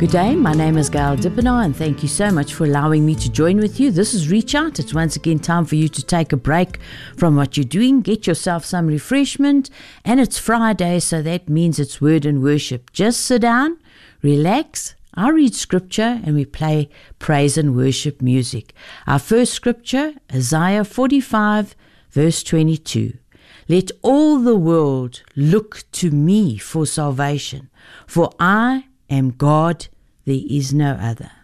Good day, my name is Gail Dippenaar and thank you so much for allowing me to join with you. This is Reach Out. It's once again time for you to take a break from what you're doing, get yourself some refreshment, and it's Friday, so that means it's word and worship. Just sit down, relax, I read scripture and we play praise and worship music. Our first scripture, Isaiah 45 verse 22. Let all the world look to me for salvation, for I am God, there is no other.